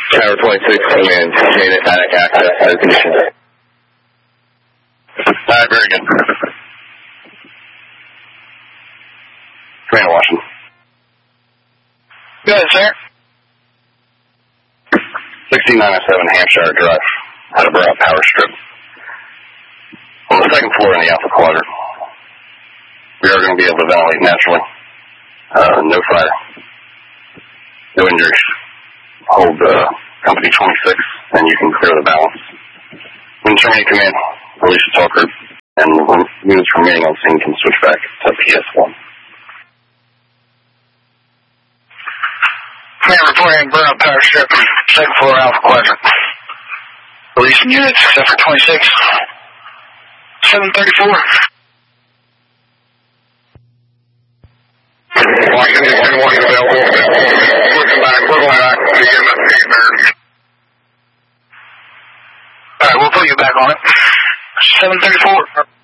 Tower 26, command, main attic access as conditioned. Alright, very good. Commander Washington. Good, sir. 6907 Hampshire Drive, Attleboro Power Strip. On the second floor in the Alpha Quadrant. We are going to be able to ventilate naturally. No fire. No injuries. Hold company 26, and you can clear the balance. When terminating command, release the talk group, and units remaining on scene can switch back to PS1. Command reporting burnout power strip, second floor Alpha Quadrant. Releasing units except for 26. 734. Washington, available. We're going back. Alright, we'll put you back on it. 734.